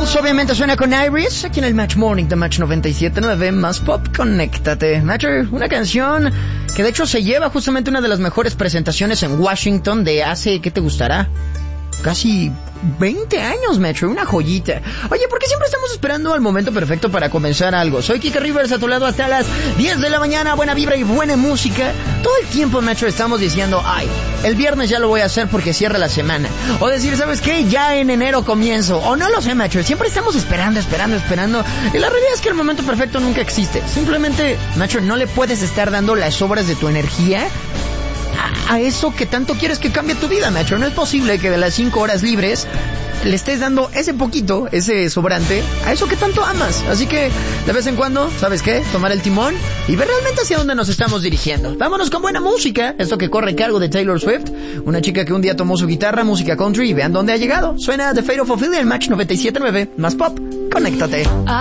Beatles, obviamente suena con Iris, aquí en el Match Morning de Match 97.9, más pop, conéctate. Match, una canción que de hecho se lleva justamente una de las mejores presentaciones en Washington de hace, ¿qué te gustará? Casi 20 años, Metro, una joyita. Oye, ¿por qué siempre estamos esperando al momento perfecto para comenzar algo? Soy Kike Rivers, a tu lado hasta las 10 de la mañana, buena vibra y buena música. Todo el tiempo, Metro, estamos diciendo, ay, el viernes ya lo voy a hacer porque cierra la semana. O decir, ¿sabes qué? Ya en enero comienzo. O no lo sé, Metro, siempre estamos esperando. Y la realidad es que el momento perfecto nunca existe. Simplemente, Metro, no le puedes estar dando las obras de tu energía a eso que tanto quieres que cambie tu vida, Nacho. No es posible que de las 5 horas libres le estés dando ese poquito, ese sobrante, a eso que tanto amas. Así que, de vez en cuando, ¿sabes qué? Tomar el timón y ver realmente hacia dónde nos estamos dirigiendo. Vámonos con buena música. Esto que corre a cargo de Taylor Swift, una chica que un día tomó su guitarra, música country, y vean dónde ha llegado. Suena The Fate of Ophelia en Match 97.9, más pop. Conéctate.